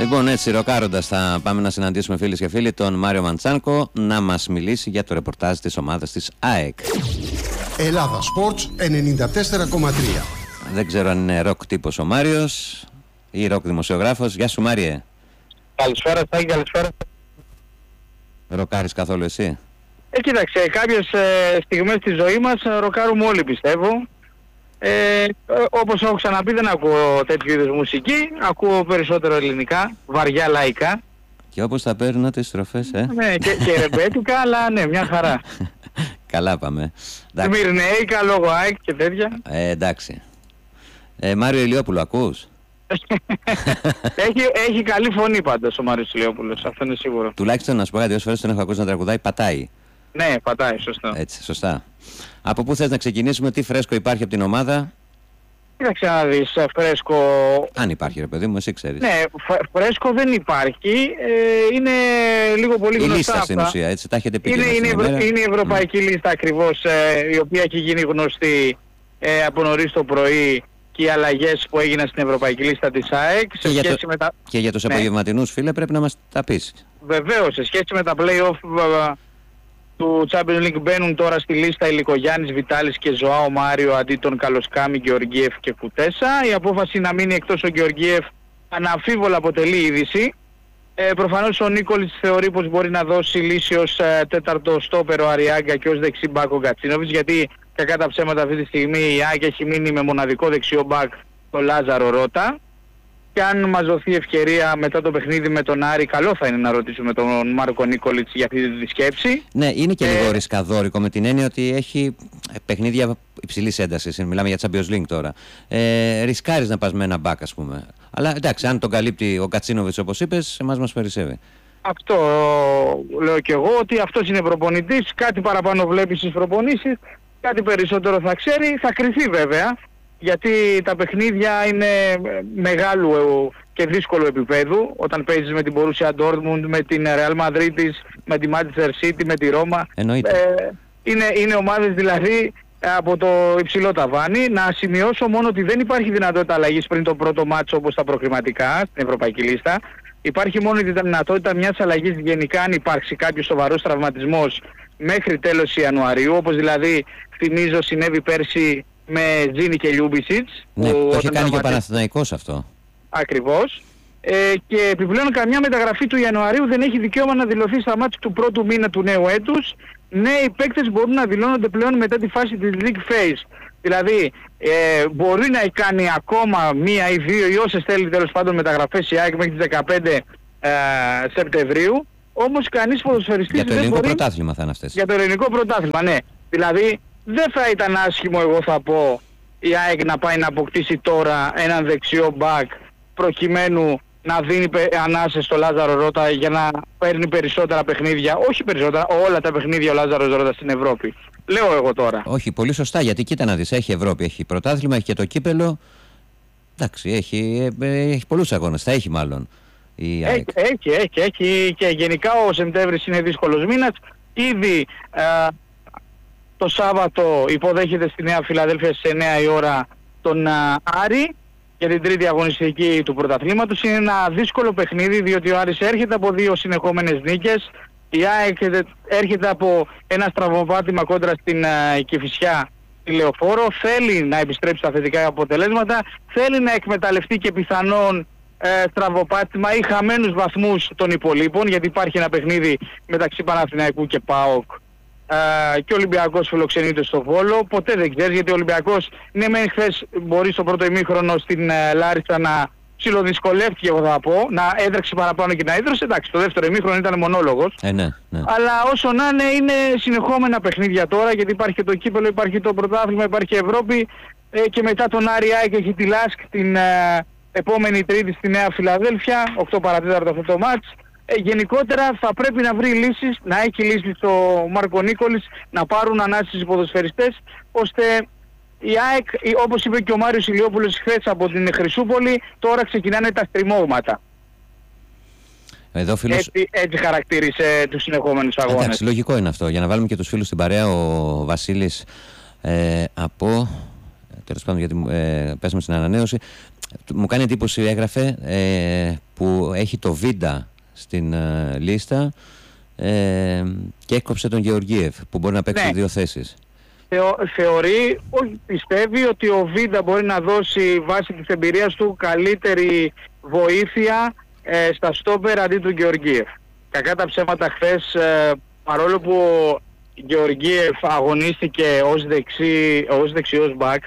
Λοιπόν, έτσι ροκάροντας θα πάμε να συναντήσουμε φίλες και φίλοι τον Μάριο Μαντσάνκο να μας μιλήσει για το ρεπορτάζ της ομάδας της ΑΕΚ. Ελλάδα Sports 94,3. Δεν ξέρω αν είναι ροκ τύπος ο Μάριος ή ροκ δημοσιογράφος. Γεια σου Μάριε. Καλησπέρα, Στάκη, καλησπέρα. Ροκάρεις καθόλου εσύ? Κοίταξε, κάποιες στιγμές της ζωής μας ροκάρουμε όλοι, πιστεύω. Όπως έχω ξαναπεί, δεν ακούω τέτοιου είδους μουσική. Ακούω περισσότερο ελληνικά, βαριά λαϊκά. Και όπως θα παίρνω τις στροφές, Ναι, και ρεμπέτικα, αλλά ναι, μια χαρά. Καλά πάμε. Σμυρνέικα, λόγω ΑΕΚ και τέτοια. Εντάξει. Μάριο Ηλιόπουλο, ακούς? Έχει καλή φωνή πάντως ο Μάριος Ηλιόπουλος, αυτό είναι σίγουρο. Τουλάχιστον να σου πω κάτι, όσες φορές τον έχω ακούσει να τραγουδάει, πατάει. Ναι, πατάει, σωστά. Έτσι, σωστά. Από πού θες να ξεκινήσουμε, τι φρέσκο υπάρχει από την ομάδα? Κοίταξε να δεις, φρέσκο... Αν υπάρχει ρε παιδί μου, εσύ ξέρεις. Ναι, φρέσκο δεν υπάρχει, είναι λίγο πολύ γνωστά. Η λίστα αυτά. στην ουσία, έτσι, τα έχετε πει. Είναι η ευρωπαϊκή λίστα ακριβώς, η οποία έχει γίνει γνωστή από νωρίς το πρωί, και οι αλλαγές που έγιναν στην ευρωπαϊκή λίστα της ΑΕΚ σε σχέση με τα... Και για τους απογευματινούς, φίλε, πρέπει να μας τα πεις. Βεβαίως, σε σχέση με τα play-off του Champions League μπαίνουν τώρα στη λίστα η Λικογιάννης, Βιτάλης και Ζωάο Μάριο αντί τον Καλοσκάμι, Γεωργίεφ και Κουτέσα. Η απόφαση να μείνει εκτός ο Γεωργίεφ αναμφίβολα αποτελεί είδηση. Προφανώς ο Νίκολιτς θεωρεί πως μπορεί να δώσει λύση ως τέταρτο στόπερ ο Αριάγκα και ως δεξί μπακ ο Γκατσίνοβιτς, γιατί κακά τα ψέματα αυτή τη στιγμή η ΑΕΚ έχει μείνει με μοναδικό δεξιό μπακ τον Λάζαρο Ρώτα. Και αν μας δοθεί ευκαιρία μετά το παιχνίδι με τον Άρη, καλό θα είναι να ρωτήσουμε τον Μάρκο Νίκολιτς για αυτή τη σκέψη. Ναι, είναι και λίγο ρισκαδόρικο με την έννοια ότι έχει παιχνίδια υψηλής έντασης. Μιλάμε για Champions League τώρα. Ρισκάρεις να πας με ένα μπακ, ας πούμε. Αλλά εντάξει, αν τον καλύπτει ο Κατσίνοβιτς όπως είπες, εμάς μας περισσεύει. Αυτό λέω και εγώ, ότι αυτός είναι προπονητής. Κάτι παραπάνω βλέπει στις προπονήσεις, κάτι περισσότερο θα ξέρει. Θα κριθεί βέβαια, γιατί τα παιχνίδια είναι μεγάλου και δύσκολου επίπεδου. Όταν παίζεις με την Borussia Dortmund, με την Real Madrid, με τη Manchester City, με τη Ρώμα. Είναι ομάδες δηλαδή από το υψηλό ταβάνι. Να σημειώσω μόνο ότι δεν υπάρχει δυνατότητα αλλαγής πριν το πρώτο μάτσο όπως τα προκριματικά στην ευρωπαϊκή λίστα. Υπάρχει μόνο η δυνατότητα μιας αλλαγής γενικά αν υπάρξει κάποιος σοβαρός τραυματισμός μέχρι τέλος Ιανουαρίου, όπως δηλαδή θυμίζω συνέβη πέρσι με Ζήνη και Λιούμπισιτς. Ναι, το είχε κάνει και ο Παναθηναϊκός αυτό. Ακριβώς. Και επιπλέον καμιά μεταγραφή του Ιανουαρίου δεν έχει δικαίωμα να δηλωθεί στα μάτια του πρώτου μήνα του νέου έτους. Νέοι παίκτες μπορούν να δηλώνονται πλέον μετά τη φάση της League Phase. Δηλαδή μπορεί να κάνει ακόμα μία ή δύο ή όσες θέλει τέλος πάντων μεταγραφές η ΑΕΚ μέχρι τις 15 Σεπτεμβρίου. Όμως κανείς ποδοσφαιριστής για το ελληνικό πρωτάθλημα θα είναι αυτές. Για το ελληνικό πρωτάθλημα, ναι. Δηλαδή δεν θα ήταν άσχημο, εγώ θα πω, η ΑΕΚ να πάει να αποκτήσει τώρα έναν δεξιό μπακ προκειμένου να δίνει ανάσες στο Λάζαρο Ρώτα για να παίρνει περισσότερα παιχνίδια, όχι περισσότερα, όλα τα παιχνίδια ο Λάζαρος Ρώτα στην Ευρώπη. Λέω εγώ τώρα. Όχι, πολύ σωστά, γιατί κοίτα να δεις, έχει Ευρώπη, έχει πρωτάθλημα, έχει και το κύπελο. Εντάξει, έχει πολλούς αγώνες, θα έχει μάλλον. Έχει και γενικά ο Σεπτέμβρης είναι δύσκολος μήνας. Ήδη το Σάββατο υποδέχεται στη Νέα Φιλαδέλφια στις 9 η ώρα τον Άρη για την τρίτη αγωνιστική του πρωταθλήματος. Είναι ένα δύσκολο παιχνίδι, διότι ο Άρης έρχεται από 2 συνεχόμενες νίκες. Η ΑΕΚ έρχεται από ένα στραβοπάτημα κόντρα στην Κηφισιά τη Λεωφόρο. Θέλει να επιστρέψει στα θετικά αποτελέσματα. Θέλει να εκμεταλλευτεί και πιθανόν στραβοπάτημα ή χαμένους βαθμούς των υπολείπων, γιατί υπάρχει ένα παιχνίδι μεταξύ Παναθηναϊκού και ΠΑΟΚ και ο Ολυμπιακός φιλοξενείται στο Βόλο. Ποτέ δεν ξέρεις, γιατί ο Ολυμπιακός ναι μεν χθες μπορεί στο πρώτο ημίχρονο στην Λάρισα να ψιλοδυσκολεύτηκε, εγώ θα πω, να έδρεξε παραπάνω και να έδρωσε. Εντάξει, το δεύτερο ημίχρονο ήταν μονόλογος. Ναι. Αλλά όσο να είναι συνεχόμενα παιχνίδια τώρα, γιατί υπάρχει και το κύπελο, υπάρχει το πρωτάθλημα, υπάρχει η Ευρώπη και μετά τον Άρη ΑΕΚ έχει τη ΛΑΣΚ την επόμενη Τρίτη στη Νέα Φιλαδέλφια, 8 παρατέταρτο αυτό το μάτς. Γενικότερα θα πρέπει να βρει λύσεις, να έχει λύσεις στο Μάρκο Νίκολιτς, να πάρουν ανάσεις οι ποδοσφαιριστές, ώστε η ΑΕΚ, όπως είπε και ο Μάριος Ηλιόπουλος χθες από την Χρυσούπολη, τώρα ξεκινάνε τα στριμώγματα. Εδώ φίλος... έτσι χαρακτήρισε τους συνεχόμενους αγώνες. Εντάξει, λογικό είναι αυτό. Για να βάλουμε και τους φίλους στην παρέα, ο Βασίλης από... Τέλος πάντων, γιατί πέσαμε στην ανανέωση. Μου κάνει εντύπωση, έγραφε, που έχει το Βίντα στην λίστα και έκοψε τον Γεωργίευ που μπορεί να παίξει δύο θέσεις. Θεωρεί, όχι, πιστεύει ότι ο Βίντα μπορεί να δώσει βάσει της εμπειρίας του καλύτερη βοήθεια στα στόπερ αντί του Γεωργίευ. Κακά τα ψέματα, χθες παρόλο που ο Γεωργίευ αγωνίστηκε ως δεξιός μπακ,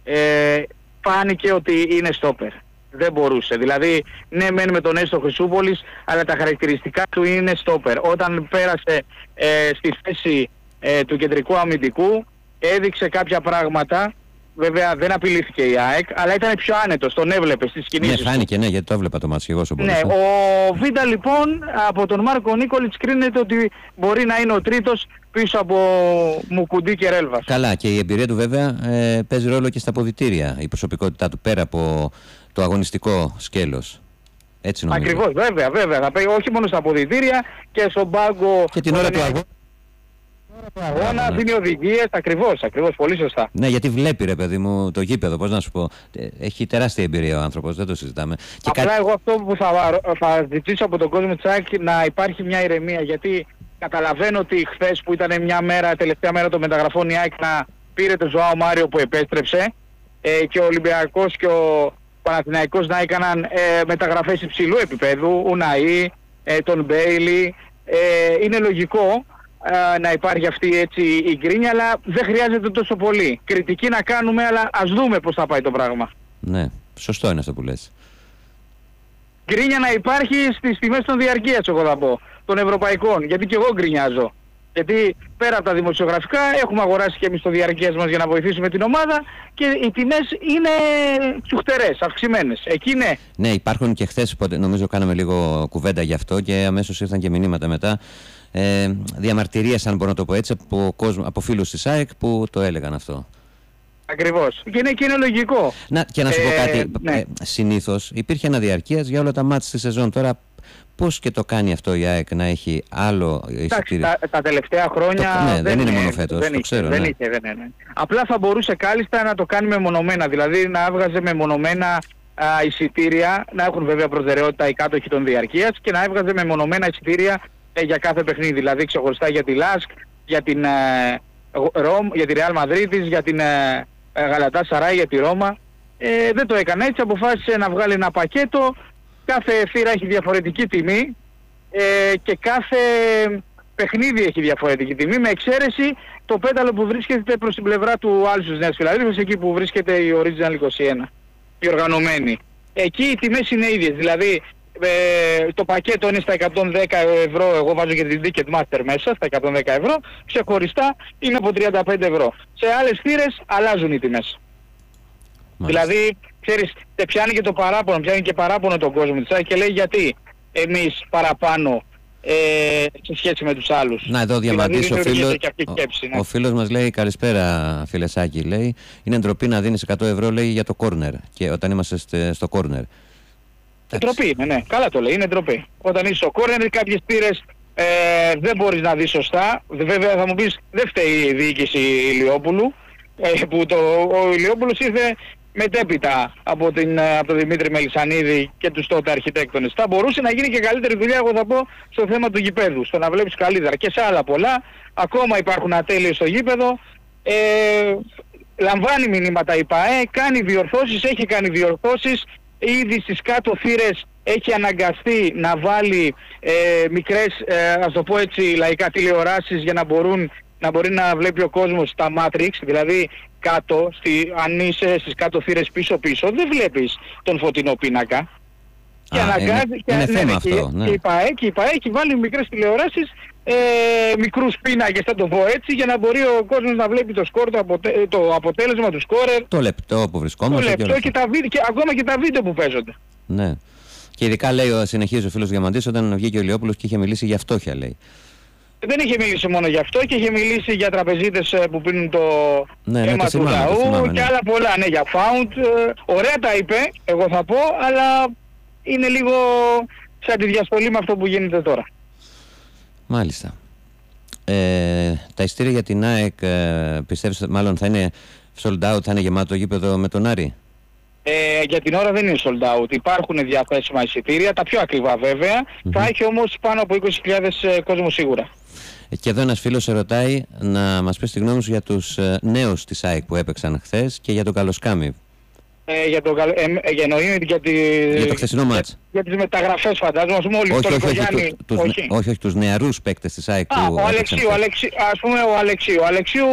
φάνηκε ότι είναι στόπερ. Δεν μπορούσε. Δηλαδή, ναι, μένει με τον Έστω Χρυσούπολης, αλλά τα χαρακτηριστικά του είναι στόπερ. Όταν πέρασε στη θέση του κεντρικού αμυντικού, έδειξε κάποια πράγματα. Βέβαια δεν απειλήθηκε η ΑΕΚ, αλλά ήταν πιο άνετος, τον έβλεπε στις κινήσεις. Ναι, φάνηκε, ναι, γιατί το έβλεπα το μάτς και εγώ. Ναι, ο Βίντα λοιπόν από τον Μάρκο Νίκολιτς κρίνεται ότι μπορεί να είναι ο τρίτος πίσω από Μουκουντή και Ρέλβας. Καλά, και η εμπειρία του βέβαια παίζει ρόλο και στα αποδυτήρια, η προσωπικότητά του πέρα από το αγωνιστικό σκέλος. Έτσι νομίζω. Ακριβώς, βέβαια. Θα παίζει όχι μόνο στα αποδυτήρια και στον πάγκο. Και την ώρα του αγώνα, δίνει οδηγίες, ακριβώς, πολύ σωστά. Ναι, γιατί βλέπει, ρε παιδί μου, το γήπεδο, πώς να σου πω. Έχει τεράστια εμπειρία ο άνθρωπος, δεν το συζητάμε. Απλά εγώ αυτό που θα ζητήσω από τον κόσμο της ΑΕΚ να υπάρχει μια ηρεμία, γιατί καταλαβαίνω ότι χθες που ήταν τελευταία μέρα των μεταγραφών, η ΑΕΚ να πήρε τον Ζωάο Μάριο που επέστρεψε και ο Ολυμπιακός και ο Παναθηναϊκός να έκαναν μεταγραφές υψηλού επίπεδου, Ουναΐ, τον Μπέιλι. Είναι λογικό να υπάρχει αυτή έτσι η γκρίνια, αλλά δεν χρειάζεται τόσο πολύ. Κριτική να κάνουμε, αλλά ας δούμε πώς θα πάει το πράγμα. Ναι, σωστό είναι αυτό που λες. Γκρίνια να υπάρχει στις τιμές των διαρκείας, εγώ θα πω, των ευρωπαϊκών, γιατί και εγώ γκρινιάζω. Γιατί πέρα από τα δημοσιογραφικά έχουμε αγοράσει και εμείς το διαρκείας μας για να βοηθήσουμε την ομάδα και οι τιμές είναι τσουχτερές, αυξημένες. Εκεί ναι. Ναι, υπάρχουν και χθες, νομίζω κάναμε λίγο κουβέντα γι' αυτό και αμέσως ήρθαν και μηνύματα μετά. Διαμαρτυρίες, αν μπορώ να το πω έτσι, από φίλους της ΑΕΚ που το έλεγαν αυτό. Ακριβώς. Και είναι λογικό. Και να σου πω κάτι. Ναι. Συνήθως υπήρχε ένα διαρκείας για όλα τα μάτς της σεζόν. Τώρα πώς και το κάνει αυτό η ΑΕΚ να έχει άλλο εισιτήριο? Τα τελευταία χρόνια δεν είναι μόνο φέτος, το ξέρω. Δεν είχε. Απλά θα μπορούσε κάλλιστα να το κάνει μεμονωμένα. Δηλαδή να έβγαζε μεμονωμένα εισιτήρια, να έχουν βέβαια προτεραιότητα οι κάτοχοι των διαρκείας και να έβγαζε μεμονωμένα εισιτήρια για κάθε παιχνίδι. Δηλαδή ξεχωριστά για τη ΛΑΣΚ, για την για τη Ρεάλ Μαδρίτης, για την Γαλατά Σαράι, για τη Ρώμα. Δεν το έκανε έτσι, αποφάσισε να βγάλει ένα πακέτο. Κάθε θύρα έχει διαφορετική τιμή και κάθε παιχνίδι έχει διαφορετική τιμή, με εξαίρεση το πέταλο που βρίσκεται προς την πλευρά του Άλσους Νέας Φιλαδέλφειας, εκεί που βρίσκεται η Original 21, η οργανωμένη. Εκεί οι τιμές είναι ίδιες, δηλαδή το πακέτο είναι στα 110 ευρώ, εγώ βάζω και την Ticketmaster μέσα, στα 110 ευρώ, ξεχωριστά είναι από 35 ευρώ. Σε άλλες θύρες αλλάζουν οι τιμές. Μάλιστα. Δηλαδή, ξέρεις, πιάνει και το παράπονο, πιάνει και παράπονο τον κόσμο της ΑΕΚ και λέει γιατί εμείς παραπάνω σε σχέση με τους άλλους. Να, εδώ διαμαντήσει ο φίλος μας λέει καλησπέρα φιλεσάκι, λέει είναι ντροπή να δίνεις 100 ευρώ, λέει, για το κόρνερ και όταν είμαστε στο κόρνερ. Ντροπή είναι, ναι, καλά το λέει, είναι ντροπή. Όταν είσαι στο κόρνερ κάποιες πύρες δεν μπορείς να δεις σωστά. Βέβαια θα μου πεις δεν φταίει η διοίκηση Ηλιόπουλου, που ο Ηλιόπουλος ήρθε μετέπειτα από τον Δημήτρη Μελισσανίδη και τους τότε αρχιτέκτονες. Θα μπορούσε να γίνει και καλύτερη δουλειά, εγώ θα πω, στο θέμα του γηπέδου, στο να βλέπεις καλύτερα και σε άλλα πολλά. Ακόμα υπάρχουν ατέλειες στο γήπεδο. Λαμβάνει μηνύματα η ΠΑΕ, κάνει διορθώσεις, έχει κάνει διορθώσεις. Ήδη στις κάτω θύρες έχει αναγκαστεί να βάλει μικρές, ας το πω έτσι λαϊκά, τηλεοράσεις για να μπορεί να βλέπει ο κόσμος τα Matrix, δηλαδή κάτω, αν είσαι στις κάτω θύρες πίσω-πίσω, δεν βλέπεις τον φωτεινό πίνακα. Και είναι θέμα αυτό. Ναι. Και η ΠΑΕ έχει βάλει μικρές τηλεοράσεις, μικρούς πίνακες, θα το πω έτσι, για να μπορεί ο κόσμος να βλέπει το σκορ, το αποτέλεσμα του σκόρερ. Το λεπτό που βρισκόμαστε. Το λεπτό και ακόμα και τα βίντεο που παίζονται. Ναι. Και ειδικά λέει, συνεχίζει ο φίλος Διαμαντής, όταν βγήκε ο Ηλιόπουλος και είχε μιλήσει για φτώχεια, λέει. Δεν είχε μιλήσει μόνο για αυτό και είχε μιλήσει για τραπεζίτες που πίνουν το αίμα του λαού και άλλα πολλά. Ναι, για φάουντ. Ωραία τα είπε, εγώ θα πω, αλλά είναι λίγο σε αντιδιαστολή με αυτό που γίνεται τώρα. Μάλιστα. Τα ειστήρια για την ΑΕΚ πιστεύεις μάλλον θα είναι sold out, θα είναι γεμάτο γήπεδο με τον Άρη? Για την ώρα δεν είναι sold out. Υπάρχουν διαθέσιμα εισιτήρια, τα πιο ακριβά βέβαια. Θα έχει όμως πάνω από 20.000 κόσμο σίγουρα. Και εδώ ένας φίλος σε ρωτάει να μας πεις τη γνώμη σου για τους νέους της ΑΕΚ που έπαιξαν χθες και για τον Καλοσκάμι. Για το χθεσινό μάτς. Για τις μεταγραφές φαντάζομαι, ας πούμε όλοι όχι, τους νεαρούς παίκτες της ΑΕΚ που ο Αλεξίου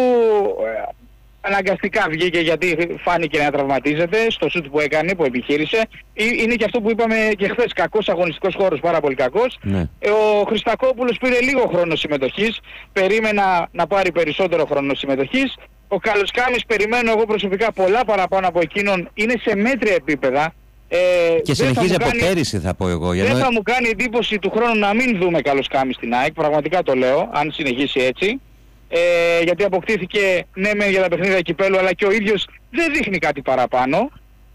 αναγκαστικά βγήκε γιατί φάνηκε να τραυματίζεται στο σουτ που έκανε, που επιχείρησε. Είναι και αυτό που είπαμε και χθες, κακός αγωνιστικός χώρος, πάρα πολύ κακός. Ναι. Ο Χριστακόπουλος πήρε λίγο χρόνο συμμετοχής, περίμενα να πάρει περισσότερο χρόνο συμμετοχής. Ο Καλοσκάμης περιμένω εγώ προσωπικά πολλά παραπάνω από εκείνον, είναι σε μέτρια επίπεδα. Και συνεχίζει από πέρυσι θα πω εγώ. Δεν θα μου κάνει εντύπωση του χρόνου να μην δούμε Καλοσκάμη στην ΑΕΚ, πραγματικά το λέω, αν συνεχίσει έτσι. Γιατί αποκτήθηκε ναι μεν για τα παιχνίδια κυπέλλου, αλλά και ο ίδιος δεν δείχνει κάτι παραπάνω.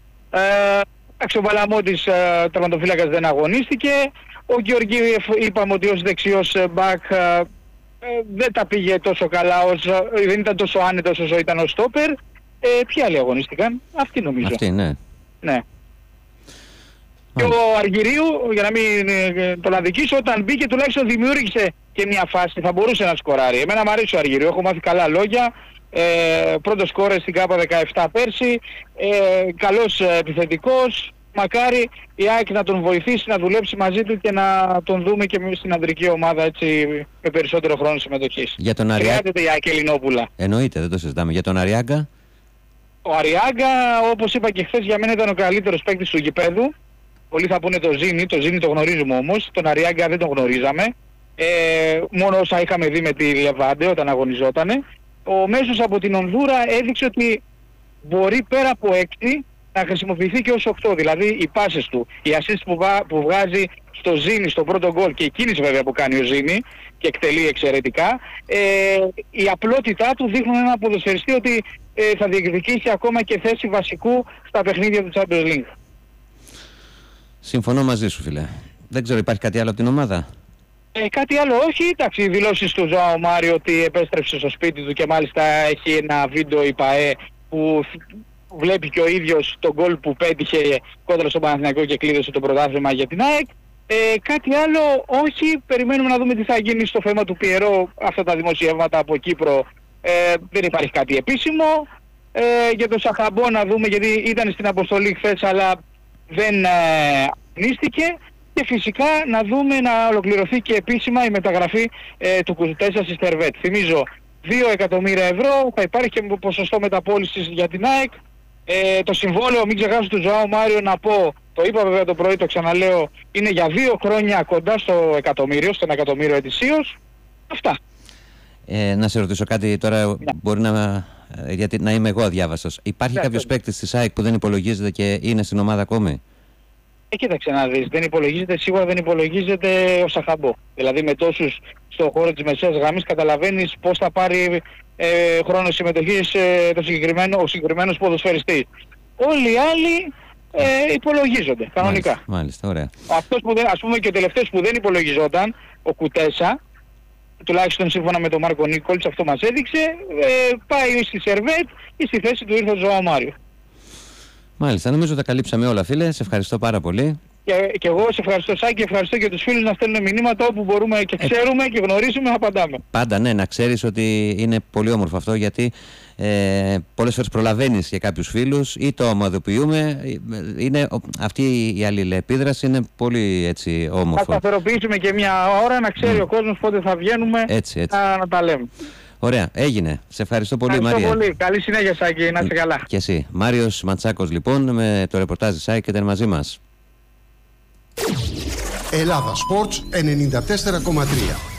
Ο Βαλαμώτης τερματοφύλακας δεν αγωνίστηκε. Ο Γεωργίευ είπαμε ότι ως δεξιός μπακ δεν τα πήγε τόσο καλά, δεν ήταν τόσο άνετος όσο ήταν ο στόπερ. Ποιοι άλλοι αγωνίστηκαν? Αυτοί νομίζω. Αυτοί, ναι. Και ο Αργυρίου, για να μην τον αδικήσω, όταν μπήκε τουλάχιστον δημιούργησε και μια φάση, θα μπορούσε να σκοράρει. Εμένα μου αρέσει ο Αργυρίου, έχω μάθει καλά λόγια. Πρώτος σκόρερ στην ΚΑΠΑ 17 πέρσι, καλός επιθετικός. Μακάρι η ΑΕΚ να τον βοηθήσει να δουλέψει μαζί του και να τον δούμε και στην ανδρική ομάδα έτσι με περισσότερο χρόνο συμμετοχής. Χρειάζεται η ΑΕΚ Ελληνόπουλα. Εννοείται, δεν το συζητάμε. Για τον Αριάγκα. Ο Αριάγκα, όπως είπα και χθες, για μένα ήταν ο καλύτερος παίκτης του γηπέδου. Πολλοί θα πούνε το Ζήνη το γνωρίζουμε όμως, τον Αριάγκα δεν τον γνωρίζαμε. Μόνο όσα είχαμε δει με τη Λεβάντε όταν αγωνιζότανε. Ο μέσος από την Ονδούρα έδειξε ότι μπορεί πέρα από 6 να χρησιμοποιηθεί και ως 8. Δηλαδή οι πάσες του, οι assist που βγάζει στο Ζήνη, στο πρώτο γκολ και η κίνηση βέβαια που κάνει ο Ζήνη και εκτελεί εξαιρετικά, η απλότητά του δείχνουν ένα ποδοσφαιριστή ότι θα διεκδικήσει ακόμα και θέση βασικού στα παιχνίδια του Champions League. Συμφωνώ μαζί σου, φίλε. Δεν ξέρω, υπάρχει κάτι άλλο από την ομάδα? Κάτι άλλο όχι. Εντάξει, οι δηλώσεις του Ζωάο Μάριο ότι επέστρεψε στο σπίτι του και μάλιστα έχει ένα βίντεο η ΠΑΕ που βλέπει και ο ίδιος τον γκολ που πέτυχε κόντρα στο Παναθηναϊκό και κλείδωσε το πρωτάθλημα για την ΑΕΚ. Κάτι άλλο όχι. Περιμένουμε να δούμε τι θα γίνει στο θέμα του Πιερό. Αυτά τα δημοσιεύματα από Κύπρο δεν υπάρχει κάτι επίσημο. Για τον Σαχαμπό να δούμε, γιατί ήταν στην αποστολή χθες αλλά δεν αγωνίστηκε. Και φυσικά να δούμε να ολοκληρωθεί και επίσημα η μεταγραφή του Κουτέσα στη Στερβέτ. Θυμίζω 2 εκατομμύρια ευρώ, θα υπάρχει και ποσοστό μεταπώλησης για την ΑΕΚ. Το συμβόλαιο, μην ξεχάσω του Ζωάο Μάριο να πω, το είπα βέβαια το πρωί, το ξαναλέω, είναι για 2 χρόνια κοντά στο εκατομμύριο, στο 1 εκατομμύριο ετησίως. Αυτά. Να σε ρωτήσω κάτι τώρα, μπορεί γιατί να είμαι εγώ αδιάβαστος. Υπάρχει κάποιος παίκτης της ΑΕΚ που δεν υπολογίζεται και είναι στην ομάδα ακόμη? Κοίταξε να δεις, σίγουρα δεν υπολογίζεται ο Σαχαμπό. Δηλαδή με τόσους στον χώρο της μεσαίας γραμμής καταλαβαίνεις πώς θα πάρει χρόνο συμμετοχής ο συγκεκριμένος ποδοσφαιριστής. Όλοι οι άλλοι υπολογίζονται κανονικά. Μάλιστα, ωραία. Αυτός που ας πούμε και ο τελευταίος που δεν υπολογιζόταν, ο Κουτέσα, τουλάχιστον σύμφωνα με τον Μάρκο Νίκολτς, αυτό μας έδειξε, πάει στη Σερβέτ ή στη θέση του ήρθε ο Ζωάο Μάριο. Μάλιστα, νομίζω τα καλύψαμε όλα, φίλε. Σε ευχαριστώ πάρα πολύ. Και εγώ σε ευχαριστώ, Σάκη, και ευχαριστώ και τους φίλους να στέλνουν μηνύματα όπου μπορούμε και ξέρουμε και γνωρίζουμε να απαντάμε. Πάντα, ναι, να ξέρεις ότι είναι πολύ όμορφο αυτό, γιατί πολλές φορές προλαβαίνεις για κάποιους φίλους ή το ομαδοποιούμε. Αυτή η αλληλεπίδραση είναι πολύ έτσι όμορφο. Θα σταθεροποιήσουμε και μια ώρα να ξέρει ο κόσμος πότε θα βγαίνουμε έτσι. Να τα λέμε. Ωραία, έγινε. Σε ευχαριστώ πολύ, Μαρία. Ευχαριστώ πολύ. Καλή συνέχεια, Σάκη. Να είστε καλά. Και εσύ. Μάριος Ματσάκος, λοιπόν, με το ρεπορτάζ της ΑΕΚ, ήταν μαζί μας. Ελλάδα Sports 94,3.